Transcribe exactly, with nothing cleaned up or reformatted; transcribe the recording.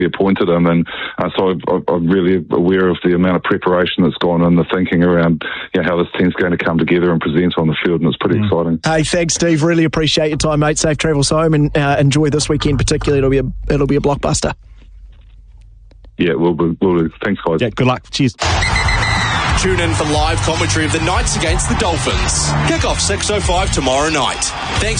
appointed him, and uh, so I, I'm really aware of the amount of preparation that's gone in, the thinking around you know, how this team's going to come together and present on the field, and it's pretty mm. exciting. Hey, thanks, Steve. Really appreciate your time, mate. Safe travels home, and uh, enjoy this weekend particularly. It'll be a, it'll be a blockbuster. Yeah, we'll do. We'll do. Thanks, guys. Yeah, good luck. Cheers. Tune in for live commentary of the Knights against the Dolphins. Kick off six oh five tomorrow night. Thanks.